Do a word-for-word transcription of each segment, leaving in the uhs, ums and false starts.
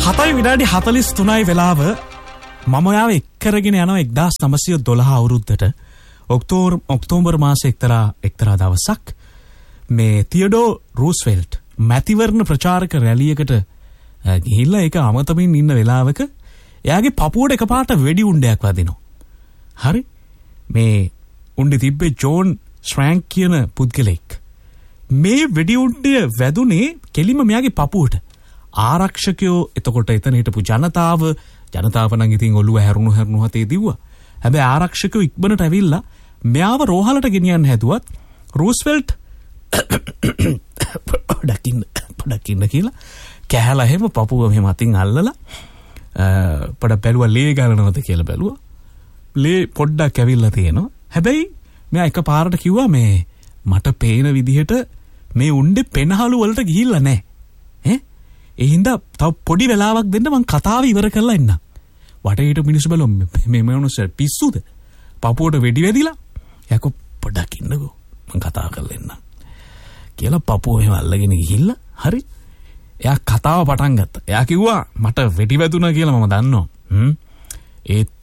හතයි විනාඩි හතලිස් තුනයි වෙලාව. මම යාව එක්කරගෙන යනවා එක්දාස් නවසිය දොළහ අවුරුද්දට ඔක්තෝබර් ඔක්තෝබර් මාසයේ එක්තරා එක්තරා දවසක් මේ තියඩෝ රූස්වෙල්ට් මැතිවරණ ප්‍රචාරක රැලියකට ගිහිල්ලා ඒක අමතමින් ඉන්න වෙලාවක එයාගේ පපුවට එකපාරට වෙඩි උණ්ඩයක් වදිනවා. හරි මේ උණ්ඩේ තිබ්බේ ජෝන් ස්ට්‍රැන්ක් කියන පුද්ගලෙක්. මේ වෙඩි උණ්ඩය වැදුනේ කෙලිම මෙයාගේ පපුවට. ආරක්ෂකයෝ එතකොට එතන හිටපු ජනතාව ජනතාව නම් ඉතින් ඔළුව හැරුණු හැරුණු හතේ දිව්වා. හැබැයි ආරක්ෂකයෝ ඉක්මනට ඇවිල්ලා මෙයාව රෝහලට ගෙනියන්න හැදුවත් රූස්වෙල්ට් පොඩකින් පොඩකින් කියලා කැහැලා එහෙම පපුව මෙහෙම අතින් අල්ලලා පොඩ බැලුවා ලේ ගන්නවද කියලා බැලුවා. ලේ පොඩ්ඩක් ඇවිල්ලා තියෙනවා. හැබැයි මෙයා එකපාරට කිව්වා මේ මට පේන විදිහට මේ උණ්ඩේ පෙනහළු වලට ගිහිල්ලා නැහැ. ඈ ඒ හින්දා තව පොඩි වෙලාවක් දෙන්න මං කතාව ඉවර කරලා එන්නම්. වටේට මිනිස්සු බලමු මේ මොනසර් පිස්සුද? පපුවට වෙඩි වැදිලා. යකෝ පොඩක් ඉන්නකෝ මං කතා කරලා එන්නම්. කියලා පපුව එහෙම අල්ලගෙන ගිහිල්ලා හරි. එයා කතාව පටන් ගත්තා. එයා කිව්වා මට වෙඩි වැදුනා කියලා මම දන්නවා. හ්ම්. ඒත්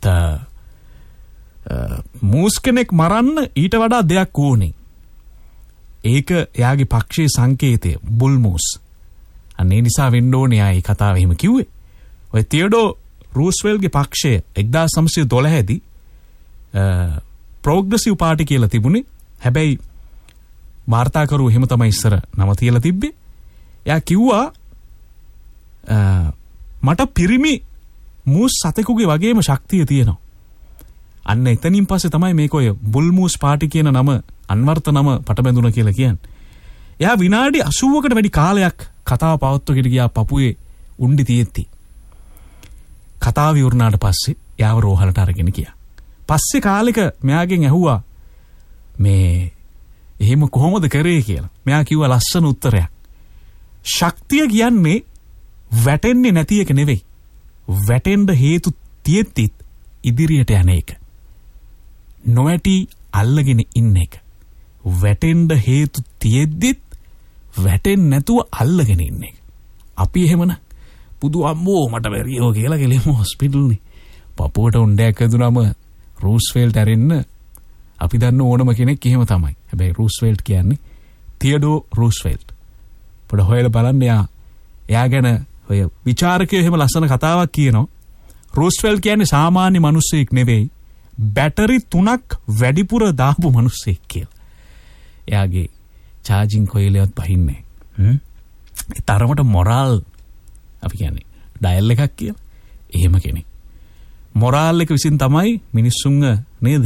මූස් කෙනෙක් මරන්න ඊට වඩා දෙයක් ඕනේ. ඒක එයාගේ පක්ෂයේ සංකේතය බුල් මූස්. අනේ නිසා වෙන්න ඕනේ ආයි කතාව එහෙම කිව්වේ. ඔය තියඩෝ රූස්වෙල්ට්ගේ පක්ෂය එක්දාස් නවසිය දොළහ දී ප්‍රෝග්‍රෙසිව් පාටි කියලා තිබුණේ. හැබැයි වාර්තාකරු එහෙම තමයි ඉස්සර නම තියලා තිබ්බේ. එයා කිව්වා මට පිරිමි මූස් සතෙකුගේ වගේම ශක්තිය තියෙනවා. අන්න එතනින් පස්සේ තමයි මේක ඔය බුල් මූස් පාටි කියන නම අන්වර්ථ නම පටබැඳුණා කියලා කියන්නේ. එයා විනාඩි අසූවකට වැඩි කාලයක් කතාව පවත්වගෙන ගියා පපුවේ උණ්ඩි තියෙද්දි. කතාව ඉවරනාට පස්සේ එයාව රෝහලට අරගෙන ගියා. පස්සේ කාලෙක මෙයාගෙන් ඇහුවා මේ එහෙම කොහොමද කරේ කියලා. මෙයා කිව්වා ලස්සන උත්තරයක්. ශක්තිය කියන්නේ වැටෙන්නේ නැති එක නෙවෙයි. වැටෙන්න හේතු තියෙද්දිත් ඉදිරියට යන එක. නොවැටි අල්ලගෙන ඉන්න එක. වැටෙන්න හේතු තියෙද්දිත් වැටෙන්නේ නැතුව අල්ලගෙන ඉන්න එක. අපි එහෙමන පුදු අම්මෝ මට බැරියෝ කියලා ගෙලිමු හොස්පිටල්නේ. පපුවට උණ්ඩයක් ඇදුනම රූස්වෙල්ට් ඇරෙන්න අපි දන්න ඕනම කෙනෙක් එහෙම තමයි. හැබැයි රූස්වෙල්ට් කියන්නේ තියඩෝ රූස්වෙල්ට්. පොඩ හොයලා බලන්න එයා එයා ගැන ඔය විචාරකයෝ එහෙම ලස්සන කතාවක් කියනවා. රූස්වෙල්ට් කියන්නේ සාමාන්‍ය මිනිස්සෙක් නෙවෙයි. බැටරි තුනක් වැඩිපුර දාපු මිනිස්සෙක් කියලා. එයාගේ චාර්ජින් කොයිලවත් බහින්නේ. හ්ම්. ඒ තරමට මොරාල් අපි කියන්නේ ඩයල් එකක් කියලා. එහෙම කෙනෙක්. මොරාල් එක විසින් තමයි මිනිස්සුන්ව නේද?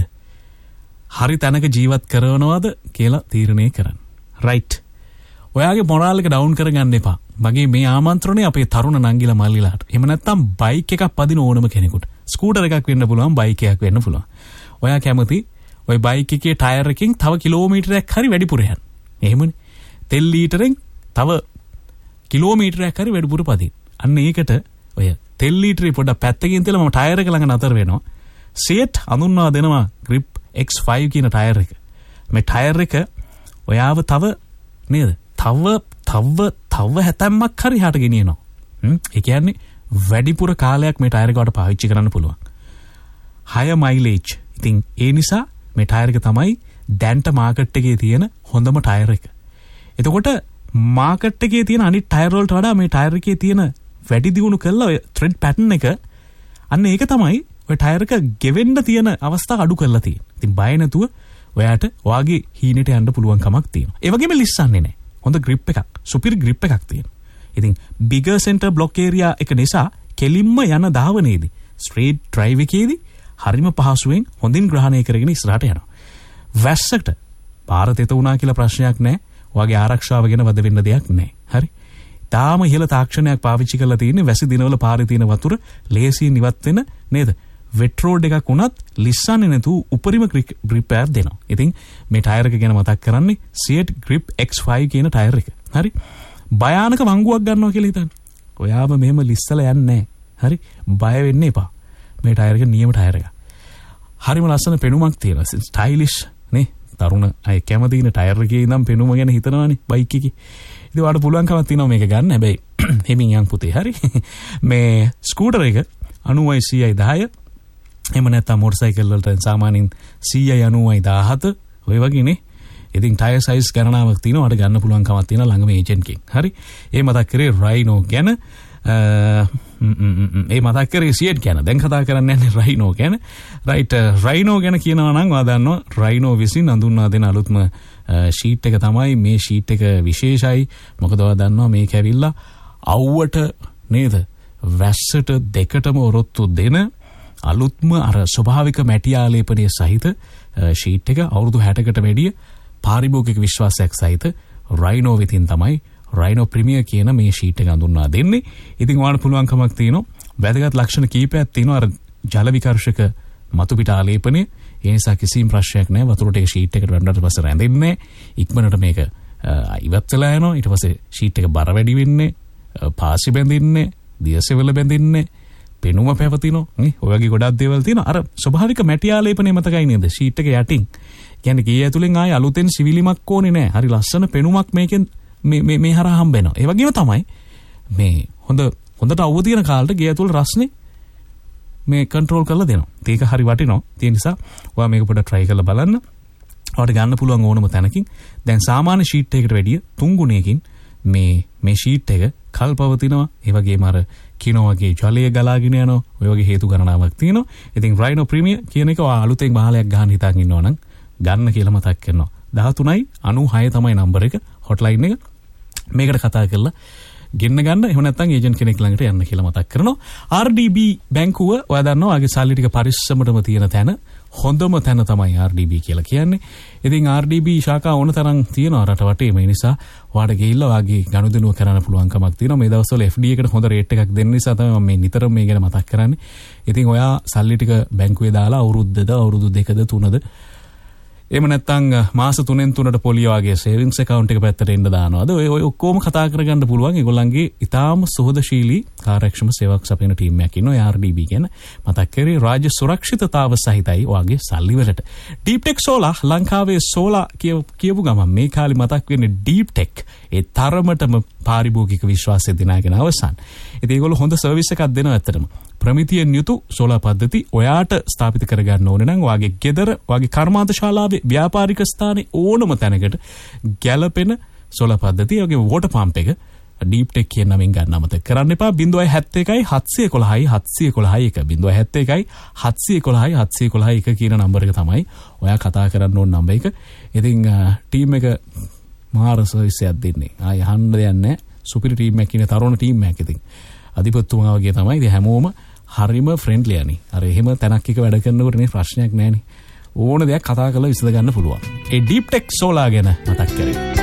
හරි තැනක ජීවත් කරනවද කියලා තීරණය කරන්නේ. රයිට්. ඔයාගේ මොරාල් එක ඩවුන් කරගන්න එපා. මගේ මේ ආමන්ත්‍රණය අපේ තරුණ නංගිලා මල්ලිලාට. එහෙම නැත්නම් බයික් එකක් පදින ඕනම කෙනෙකුට. ස්කූටර් එකක් වෙන්න පුළුවන්, බයික් එකක් වෙන්න පුළුවන්. ඔයා කැමති ওই බයික් එකේ ටයර් එකකින් තව කිලෝමීටරයක් හරි වැඩිපුර යන්න. එහෙමනේ. තෙල් ලීටරෙන් තව කිලෝමීටරයක් හරි වැඩිපුර පදින්න. අන්න ඒකට ඔය තෙල් ලීටරේ පොඩ්ඩක් පැත්තකින් තියලා මම ටයර් එක ළඟ නතර වෙනවා. සියට් අඳුන්වා දෙනවා grip එක්ස් ෆයිව් කියන ටයර් එක. මේ ටයර් එක ඔයාව තව නේද? තව තව තව හැතැම්මක් හරි හට ගෙනියනවා. හ්ම්. ඒ කියන්නේ වැඩිපුර කාලයක් මේ ටයර් එකට පාවිච්චි කරන්න පුළුවන්. higher mileage. ඉතින් ඒ නිසා මේ ටයර් එක තමයි දැන්ට මාකට් එකේ තියෙන හොඳම ටයර් එක. එතකොට මාකට් එකේ තියෙන අනිත් ටයර් වලට වඩා මේ ටයර් එකේ තියෙන වැඩි දියුණු කළා ඔය thread pattern එක අන්න ඒක තමයි ඔය ටයර් එක ගෙවෙන්න තියෙන අවස්ථා අඩු කරලා තියෙන්නේ. ඉතින් බය නැතුව ඔයාට ඔයාගේ හීනෙට යන්න පුළුවන් කමක් තියෙනවා. ඒ වගේම ලිස්සන්නේ නැහැ. හොඳ grip එකක්, සුපිරි grip එකක් තියෙනවා. ඉතින් bigger center block area එක නිසා කෙලින්ම යන ධාවනයේදී straight drive එකේදී හරිම පහසුවෙන් හොඳින් ග්‍රහණය කරගෙන ඉස්සරහට යනවා. වැස්සට පාර තෙත වුණා කියලා ප්‍රශ්නයක් නැහැ. ඔයාගේ ආරක්ෂාව ගැන වද වෙන්න දෙයක් නැහැ. හරි. තාම ඉහළ තාක්ෂණයක් පාවිච්චි කරලා තියෙන්නේ වැසි දිනවල පාරේ තියෙන වතුර ලේසියෙන් ඉවත් වෙන නේද? වෙට් රෝඩ් එකක් වුණත් ලිස්සන්නේ නැතුව උපරිම grip එකක් දෙනවා. ඉතින් මේ ටයර් එක ගැන මතක් කරන්නේ සියට් grip එක්ස් ෆයිව් කියන ටයර් එක. හරි. භයානක වංගුවක් ගන්නවා කියලා හිතන්න. ඔයාම මෙහෙම ලිස්සලා යන්නේ නැහැ. හරි. බය වෙන්න එපා. මේ ටයර් එක නියම ටයර් එකක්. හරිම ලස්සන පෙනුමක් තියෙනවා. ස්ටයිලිෂ් නේ. තරුණ අය කැමති ඉන්න ටයර් එකේ ඉඳන් පෙනුම ගැන හිතනවානේ බයික් එකේ. ඉතින් ඔයාලට පුළුවන්කමක් තියෙනවා මේක ගන්න. හැබැයි හිමින් යන් පුතේ හරි මේ ස්කූටර් එක අනූවයි සීයයි දහය එහෙම නැත්නම් මොටර් සයිකල් වලට සාමාන්‍යයෙන් සීයයි අනූවයි දාහත ඔය වගේනේ. ඉතින් ටයර් සයිස් ගණනාවක් තියෙනවා. අර ගන්න පුළුවන් කමක් තියෙනවා ළඟම ඒජන්ට් කෙන්. හරි. ඒ මතක් කරේ රයිනෝ ගැන ඒ මතක් කරේ සියට් ගැන. දැන් කතා කරන්න යන්නේ රයිනෝ ගැන. රයිට් රයිනෝ ගැන කියනවා නම් ඔයා දන්නවා රයිනෝ විසින් හඳුන්වා දෙන අලුත්ම ෂීට් එක තමයි මේ ෂීට් එක විශේෂයි. මොකද ඔයා දන්නවා මේක ඇවිල්ලා අවුවට නේද වැස්සට දෙකටම ඔරොත්තු දෙන අලුත්ම අර ස්වභාවික මැටි ආලේපනයේ සහිත ෂීට් එක අවුරුදු හැටකට වැඩිය පාරිභෝගික විශ්වාසයක් සහිත රයිනෝ වෙතින් තමයි රයිනෝ ප්‍රීමියර් කියන මේ ෂීට් එක හඳුන්වා දෙන්නේ. ඉතින් ඔයාලට පුළුවන්කමක් තියෙනවා වැදගත් ලක්ෂණ කීපයක් තියෙනවා අර ජල විකර්ෂක මතු පිට ආලේපනය. ඒ නිසා කිසිම ප්‍රශ්නයක් නැහැ. වතුරට ඒ ෂීට් එකට වැටුණාට පස්සේ රැඳෙන්නේ නැහැ. ඉක්මනට මේක ඉවත් වෙලා යනවා. ඊට පස්සේ ෂීට් එක බර වැඩි වෙන්නේ, පාසි බැඳින්නේ, දියසෙවල බැඳින්නේ, පෙනුම පැවතිනවා. නේ ඔය වගේ ගොඩක් දේවල් තියෙනවා. අර ස්වභාවික මැටි ආලේපනය මතකයි නේද? ෂීට් එක යටින්. කියන්නේ ගේ ඇතුලෙන් ආයේ අලුතෙන් සිවිලිමක් ඕනේ නැහැ. හරි ලස්සන පෙනුමක් මේකෙන් මේ මේ මේ හරහා හම්බ වෙනවා. ඒ වගේම තමයි මේ හොඳ හොඳට අවුව තියෙන කාලට ගේ ඇතුල රස්නේ මේ කන්ට්‍රෝල් කරලා දෙනවා. ඒක හරි වටිනවා. ඒ නිසා ඔයා මේක පොඩ්ඩක් try කරලා බලන්න. ඔයාලට ගන්න පුළුවන් ඕනම තැනකින්. දැන් සාමාන්‍ය ෂීට් එකකට වැඩිය තුන් ගුණයකින් මේ මේ ෂීට් එක කල් පවතිනවා. ඒ වගේම අර කිනෝ වගේ ජලය ගලාගෙන යනවා. ඔය වගේ හේතු ගණනාවක් තියෙනවා. ඉතින් රයිනෝ ප්‍රීමියර් කියන එක ඔයා අලුතෙන් බහලයක් ගන්න හිතාගෙන ඉන්නවා නම් ගන්න කියලා මතක් කරනවා. දහතුනයි අනූහය තමයි නම්බර එක හොට්ලයින් එක. මේකට කතා කරලා ගෙන්න ගන්න. එහෙම නැත්නම් ඒජන්ට් කෙනෙක් ළඟට යන්න කියලා මතක් කරනවා. ආර් ඩී බී බැංකුව ඔයා දන්නවා ආගේ සල්ලි ටික පරිස්සමටම තියෙන තැන හොඳම තැන තමයි ආර් ඩී බී කියලා කියන්නේ. ඉතින් ආර් ඩී බී ශාඛා ඕන තරම් තියෙනවා රට වටේ. මේ නිසා ඔයාට ගිහිල්ලා ඔයාගේ ගනුදෙනුව කරන්න පුළුවන් කමක් තියෙනවා. මේ දවස්වල එෆ් ඩී එකට හොඳ රේට් එකක් දෙන්න නිසා තමයි මම මේ නිතරම මේ ගැන මතක් කරන්නේ. ඉතින් ඔයා සල්ලි ටික බැංකුවේ දාලා අවුරුද්දද අවුරුදු දෙකද තුනද එහෙම නැත්නම් මාස තුනෙන් තුනට පොලිය වගේ සේවිංස් account එක පැත්තට එන්න දානවාද ඔය ඔය ඔක්කොම කතා කරගන්න පුළුවන්. ඒගොල්ලන්ගේ ඊටාම සුහදශීලී කාර්යක්ෂම සේවක සපයන ටීම් එකක් ඉන්නවා ආර් ඩී බී කියන. මතක් කරේ රාජ්‍ය සුරක්ෂිතතාව සහිතයි ඔයගේ සල්ලි වලට. ඩීප් ටෙක් සෝලා ලංකාවේ සෝලා කියපු ගමන් මේ කාලේ මතක් වෙන්නේ ඩීප් ටෙක්. ඒ තරමටම පාරිභෝගික විශ්වාසය දිනාගෙන අවසන්. ඉතින් ඒගොල්ලෝ හොඳ සර්විස් එකක් දෙනවා ඇත්තටම. ප්‍රමිතියෙන් යුතු සෝලා පද්ධති ඔයාට ස්ථාපිත කරගන්න ඕනේ නම් ඔයාගේ ගෙදර, ඔයාගේ කර්මාන්ත ශාලාවේ, ව්‍යාපාරික ස්ථානයේ ඕනම තැනකට ගැළපෙන සෝලා පද්ධතිය. ඔයගේ වෝටර් පම්ප් එක ඩීප් ටෙක් කියන නමින් ගන්න අමතක කරන්න එපා. ज़ीरो सात एक सात एक एक सात एक एक ज़ीरो सात एक सात एक एक सात एक एक කියන නම්බර එක තමයි ඔයා කතා කරන්න ඕන නම්බර එක. ඉතින් ටීම් එක මාර සර්විස් එකක් දෙන්නේ. ආය අහන්න දෙයක් නැහැ. සුපිරි ටීම් එකක් ඉන්නේ, තරුණ ටීම් එකක්. ඉතින් අධිපතිතුමා වගේ තමයි. ඉතින් හැමෝම හරිම ෆ්‍රෙන්ඩ්ලි අනේ. අර එහෙම තැනක් එක වැඩ කරනකොට නේ ප්‍රශ්නයක් නැහැනේ. ඕන දෙයක් කතා කරලා විසඳ ගන්න පුළුවන්. ඒ ඩීප් ටෙක් සෝලා ගැන මතක් කරේ.